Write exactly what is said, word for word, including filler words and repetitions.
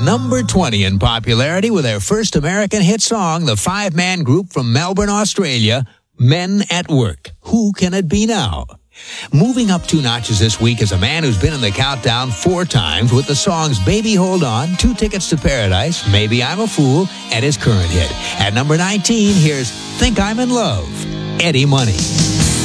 number twenty in popularity with their first American hit song, the five-man group from Melbourne, Australia, Men at Work. Who can it be now? Moving up two notches this week is a man who's been in the countdown four times with the songs Baby Hold On, Two Tickets to Paradise, Maybe I'm a Fool, and his current hit. At number nineteen, here's Think I'm in Love, Eddie Money.